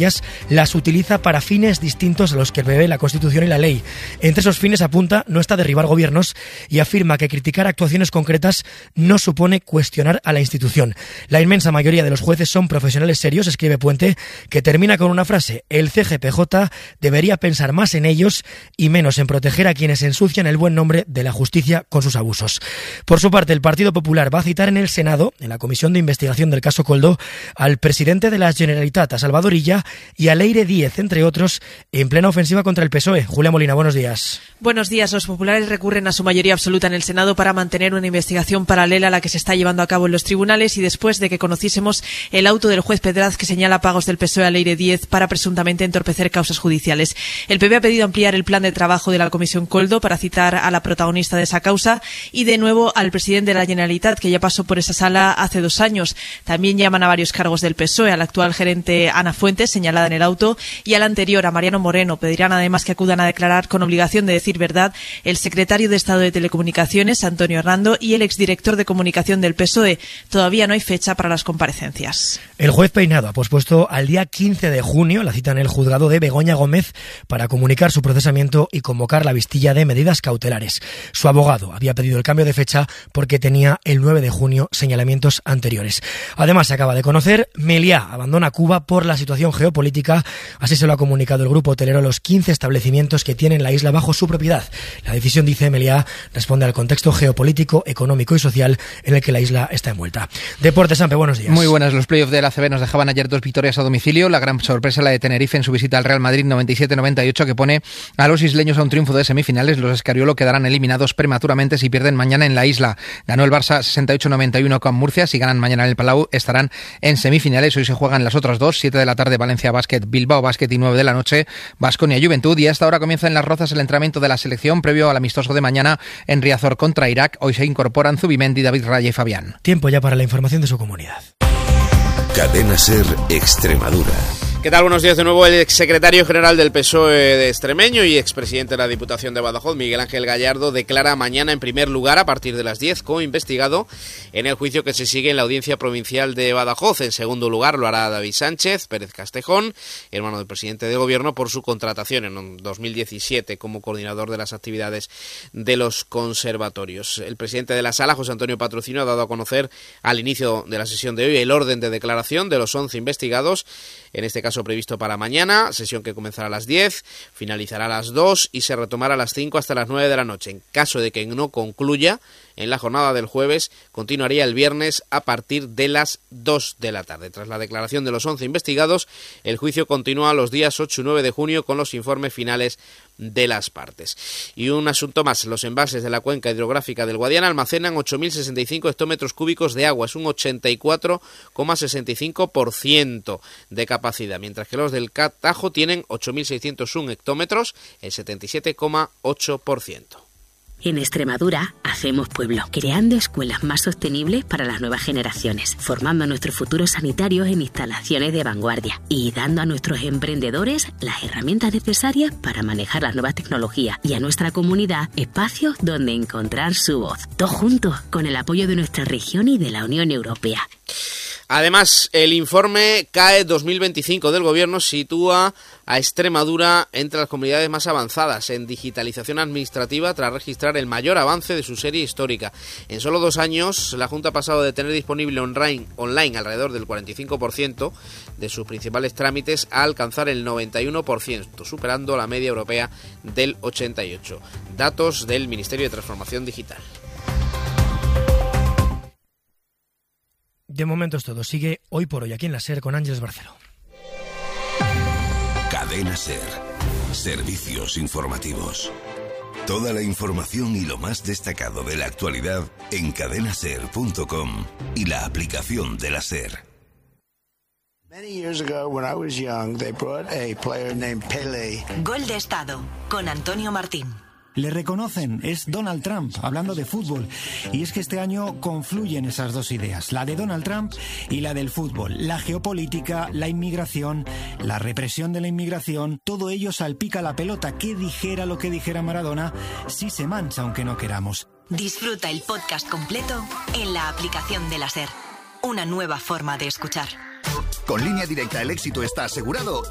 ellas las utiliza para fines distintos a los que prevé la Constitución y la ley. Entre esos fines, apunta, no está derribar gobiernos y afirma que criticar actuaciones concretas no supone cuestionar a la institución. La inmensa mayoría de los jueces son profesionales serios, escribe Puente, que termina con una frase: el CGPJ debería pensar más en ellos y menos en proteger a quienes ensucian el buen nombre de la justicia con sus abusos. Por su parte, el Partido Popular va a citar en el Senado, en la Comisión de Investigación del caso Koldo, al presidente de la Generalitat, a Salvador Illa, y a Leire Díez, entre otros, en plena ofensiva contra el PSOE. Julia Molina, buenos días. Buenos días. Los populares recurren a su mayoría absoluta en el Senado para mantener una investigación paralela a la que se está llevando a cabo en los tribunales, y después de que conociésemos el auto del juez Pedraz que señala pagos del PSOE a Leire Díez para presuntamente entorpecer causas judiciales. El PP ha pedido ampliar el plan de trabajo de la Comisión Koldo para citar a la protagonista de esa causa y de nuevo al presidente de la Generalitat, que ya pasó por esa sala hace 2 años. También llaman a varios cargos del PSOE, a la actual gerente Ana Fuentes, señalada en el auto, y al anterior, a Mariano Moreno. Pedirán además que acudan a declarar con obligación de decir verdad el secretario de Estado de Telecomunicaciones, Antonio Hernando, y el exdirector de Comunicación del PSOE. Todavía no hay fecha para las comparecencias. El juez Peinado ha pospuesto al día 15 de junio la cita en el juzgado de Begoña Gómez para comunicar su procesamiento y convocar la vistilla de medidas cautelares. Su abogado había pedido el cambio de fecha porque tenía el 9 de junio señalamientos anteriores. Además, se acaba de conocer, Meliá abandona Cuba por la situación geopolítica. Así se lo ha comunicado el grupo hotelero a los 15 establecimientos que tienen la isla bajo su propiedad. La decisión, dice Meliá, responde al contexto geopolítico, económico y social en el que la isla está envuelta. Deportes, Sampe, buenos días. Muy buenas. Los playoffs de la ACB nos dejaban ayer 2 victorias a domicilio. La gran sorpresa, la de Tenerife en su visita al Real Madrid 97-98, que pone a los isleños a un triunfo de semifinales. Los Escariolo quedarán eliminados prematuramente si pierden mañana en la isla. Ganó el Barça 68-91 con Murcia. Si ganan mañana en el Palau, estarán en semifinales. Hoy se juegan las otras dos, 7 de la tarde Valencia Basket, Bilbao Basket, y 9 de la noche Baskonia Juventud. Y a esta hora comienza en Las Rozas el entrenamiento de la selección previo al amistoso de mañana en Riazor contra Irak. Hoy se incorporan Zubimendi, David Raya y Fabián. Tiempo ya para la información de su comunidad. Cadena SER Extremadura. ¿Qué tal? Buenos días de nuevo. El exsecretario general del PSOE de extremeño y expresidente de la Diputación de Badajoz, Miguel Ángel Gallardo, declara mañana en primer lugar a partir de las 10 como investigado en el juicio que se sigue en la Audiencia Provincial de Badajoz. En segundo lugar lo hará David Sánchez Pérez Castejón, hermano del presidente de Gobierno, por su contratación en 2017 como coordinador de las actividades de los conservatorios. El presidente de la Sala, José Antonio Patrocinio, ha dado a conocer al inicio de la sesión de hoy el orden de declaración de los 11 investigados, en este caso previsto para mañana, sesión que comenzará a las 10, finalizará a las 2 y se retomará a las 5 hasta las 9 de la noche. En caso de que no concluya en la jornada del jueves, continuaría el viernes a partir de las 2 de la tarde. Tras la declaración de los 11 investigados, el juicio continúa los días 8 y 9 de junio con los informes finales de las partes. Y un asunto más: los embalses de la cuenca hidrográfica del Guadiana almacenan 8.065 hectómetros cúbicos de agua, es un 84,65% de capacidad, mientras que los del Tajo tienen 8.601 hectómetros, el 77,8%. En Extremadura hacemos pueblo, creando escuelas más sostenibles para las nuevas generaciones, formando a nuestros futuros sanitarios en instalaciones de vanguardia y dando a nuestros emprendedores las herramientas necesarias para manejar las nuevas tecnologías y a nuestra comunidad espacios donde encontrar su voz. Todos juntos, con el apoyo de nuestra región y de la Unión Europea. Además, el informe CAE 2025 del Gobierno sitúa a Extremadura entre las comunidades más avanzadas en digitalización administrativa tras registrar el mayor avance de su serie histórica. En solo 2 años, la Junta ha pasado de tener disponible online alrededor del 45% de sus principales trámites a alcanzar el 91%, superando la media europea del 88%. Datos del Ministerio de Transformación Digital. De momento es todo. Sigue Hoy por Hoy aquí en la SER con Ángeles Barceló. Cadena SER. Servicios informativos. Toda la información y lo más destacado de la actualidad en cadenaser.com y la aplicación de la SER. Many years ago, when I was young, they brought a player named Pelé. Gol de Estado con Antonio Martín. Le reconocen, es Donald Trump, hablando de fútbol. Y es que este año confluyen esas dos ideas, la de Donald Trump y la del fútbol. La geopolítica, la inmigración, la represión de la inmigración, todo ello salpica la pelota. Que dijera lo que dijera Maradona, sí se mancha aunque no queramos. Disfruta el podcast completo en la aplicación de la SER. Una nueva forma de escuchar. Con Línea Directa el éxito está asegurado.